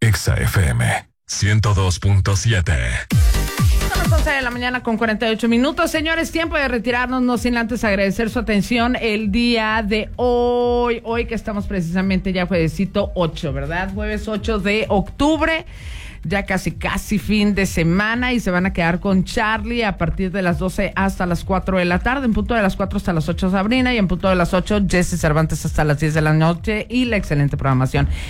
Exa FM 102.7. Son las 11 de la mañana con 48 minutos. Señores, tiempo de retirarnos, no sin antes agradecer su atención el día de hoy. Hoy que estamos precisamente ya juevesito 8, ¿verdad? Jueves 8 de octubre. Ya casi fin de semana y se van a quedar con Charlie a partir de las 12 hasta las 4 de la tarde. En punto de las 4 hasta las 8 Sabrina y en punto de las 8 Jesse Cervantes hasta las 10 de la noche y la excelente programación.